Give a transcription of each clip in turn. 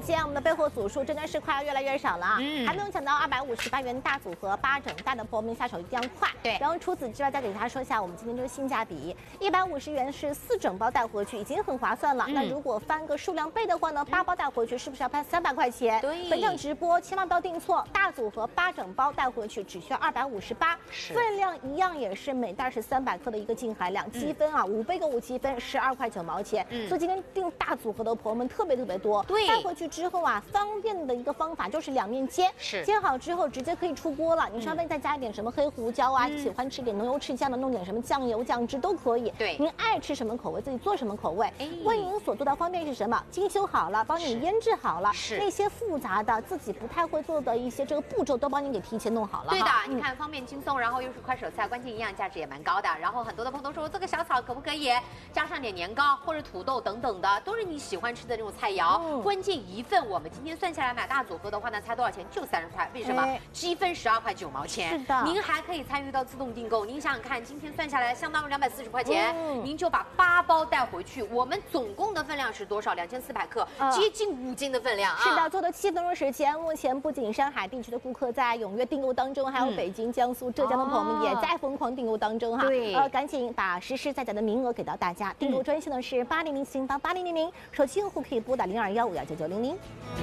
间，我们的备货组数真的是快要越来越少了啊！还没有抢到258元大组合8整袋的朋友们下手一定要快。 对， 然后除此之外，再给大家说一下我们今天这个性价比，150元是4整包带回去，已经很划算了。那如果翻个数量倍的话呢，8包带回去是不是要拍300块钱？ 对， 本场直播千万不要订错，大组合8整包带回去只需要258，分量一样也是每袋是300克的一个净含量，积分啊5倍购物积分12块9毛钱。所以今天订大组合的朋友们特别多。 对， 带回去之后啊，方便的一个方法就是两面煎，煎好之后直接可以出锅了。你稍微再加一点什么黑胡椒啊，喜欢吃点浓油赤酱的，弄点什么酱油酱汁都可以。 对， 您爱吃什么口味自己做什么口味。为您所做的方便是什么？精修好了，帮你腌制好了，那些复杂的自己不太会做的一些这个步骤都帮你给提前弄好了。 对的，你看方便轻松，然后又是快手菜，关键营养价值也蛮高的。然后很多的朋友都说这个小炒可不可以加上点年糕或者土豆等等的，都是你喜欢吃的那种菜肴。关键一份我们今天算下来买大组合的话呢，才多少钱？就30块。为什么？积分12块9毛钱。 是的， 您还可以参与到自动订购。您想想看，今天算下来相当于240块钱，您就把8包带回去。我们总共的分量是多少？2400克，接近5斤的分量啊！ 是的，做了7分钟时间。目前不仅上海地区的顾客在踊跃订购当中，还有北京、江苏、浙江的朋友们也在疯狂订购当中哈。 对， 赶紧把实实在在的名额给到大家。订购专线呢是8004088000，手机用户可以拨打0215199900。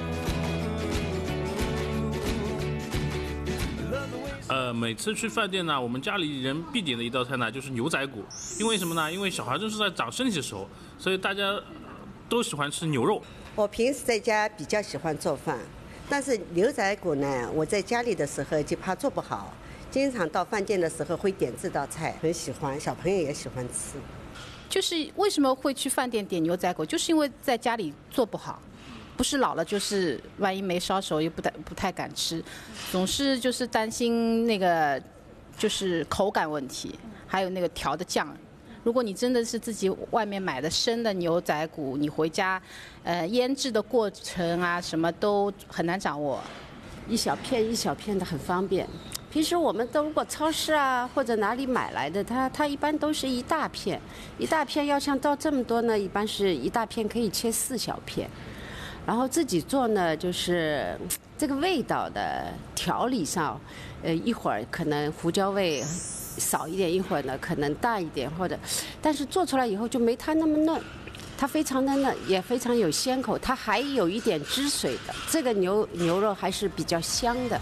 每次去饭店呢，我们家里人必点的一道菜呢就是牛仔骨，因为什么呢？因为小孩正是在长身体的时候，所以大家都喜欢吃牛肉。 我平时在家比较喜欢做饭，但是牛仔骨呢，我在家里的时候就怕做不好，经常到饭店的时候会点这道菜，很喜欢，小朋友也喜欢吃。 就是为什么会去饭店点牛仔骨，就是因为在家里做不好。不是老了，就是万一没烧熟，又不太敢吃，总是就是担心那个就是口感问题，还有那个调的酱。如果你真的是自己外面买的生的牛仔骨，你回家，腌制的过程啊，什么都很难掌握。 一小片一小片的很方便。平时我们都如果超市啊或者哪里买来的，它一般都是一大片，一大片要像到这么多呢，一般是一大片可以切4小片。然后自己做呢，就是这个味道的调理上，一会儿可能胡椒味少一点，一会儿呢可能大一点，或者，但是做出来以后就没它那么嫩，它非常的嫩，也非常有鲜口，它还有一点汁水的，这个牛肉还是比较香的。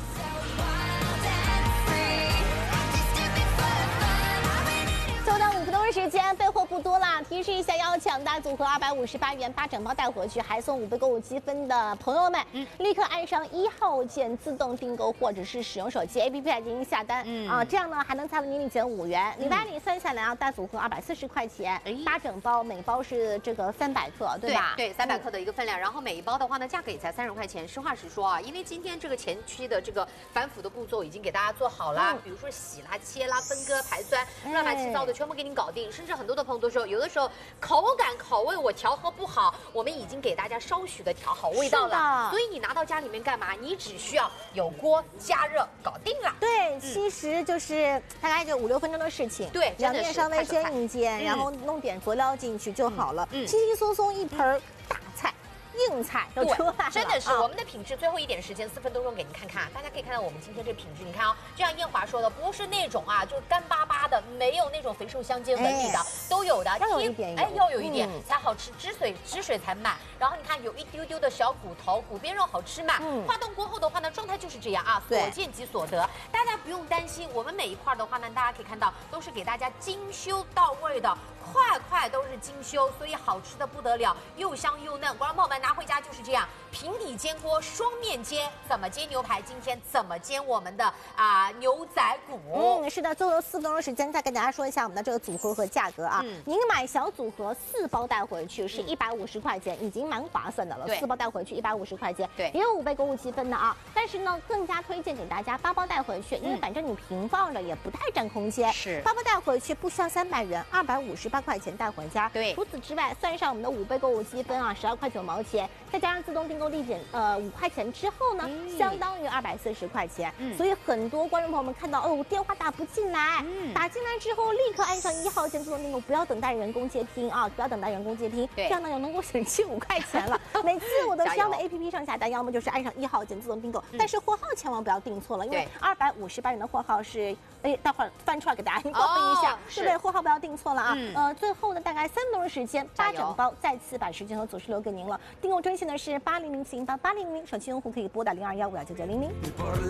时间备货不多啦，提示一下，要抢大组合258元8整包带回去，还送5倍购物积分的朋友们，立刻按上1号键自动订购，或者是使用手机 APP 来进行下单啊，这样呢还能再为你减5元。礼拜里算下来啊，大组合240块钱，8整包，每包是这个300克，对吧？ 对，300克的一个分量，然后每一包的话呢，价格也才30块钱。实话实说啊，因为今天这个前期的这个反腐的步骤已经给大家做好了，比如说洗啦、切啦、分割、排酸，乱七八糟的全部给你搞定。甚至很多的朋友都说，有的时候口感口味我调和不好，我们已经给大家稍许的调好味道了。所以你拿到家里面干嘛？你只需要有锅加热，搞定了。 对，其实就是大概就5、6分钟的事情。 对， 两面稍微煎一煎，然后弄点佐料进去就好了。轻轻松松一盆大菜。硬菜都出来了， 真的是我们的品质。最后一点时间，4分多钟给您看看，大家可以看到我们今天这品质。你看啊，就像燕华说的，不是那种啊，就是干巴巴的，没有那种肥瘦相间纹理的，都有的。 要有一点， 要有一点才好吃，汁水才满。然后你看有一丢丢的小骨头，骨边肉好吃嘛。化冻过后的话呢，状态就是这样啊，所见即所得。大家不用担心，我们每一块的话呢，大家可以看到都是给大家精修到位的，块都是精修，所以好吃的不得了，又香又嫩。观众朋友们拿回家就是这样，平底煎锅，双面煎。怎么煎牛排？今天怎么煎我们的牛仔骨？ 是的，最后4分钟时间再跟大家说一下我们的这个组合和价格啊。您买小组合4包带回去是150块钱，已经蛮划算的了。4包带回去150块钱， 对， 也有5倍购物积分的啊。但是呢，更加推荐给大家8包带回去，因为反正你平放着也不太占空间。 是，8 包带回去不需要300元，258 18块钱带回家。 对除此之外，算上我们的5倍购物积分啊，12块9毛钱，再加上自动订购立减5块钱之后呢，相当于240块钱。所以很多观众朋友们看到哦，电话打不进来，打进来之后立刻按上1号键自动订购，不要等待人工接听啊，不要等待人工接听，这样呢就能够省去5块钱了。每次我都是要么 APP 上下单，要么就是按上1号键自动订购，但是货号千万不要订错了，因为258元的货号是，待会儿翻出来给大家报一下，对不对？货号不要订错了啊。最后呢，大概3分钟的时间，8整包再次把时间和组织留给您了。订购专线呢是8007088000，手机用户可以拨打0215299000。